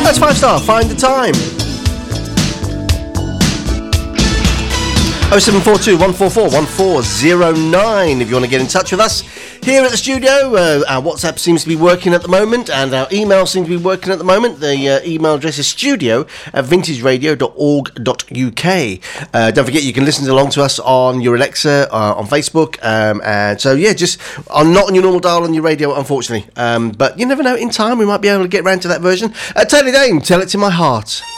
That's 5-star. Find the time. 0742 144 1409 if you want to get in touch with us. Here at the studio, our WhatsApp seems to be working at the moment, and our email seems to be working at the moment. The email address is studio@vintageradio.org.uk. Don't forget you can listen along to us on your Alexa, on Facebook, and so yeah, just not on your normal dial on your radio, unfortunately. But you never know, in time we might be able to get round to that version. Tony Dane, Tell It to My Heart.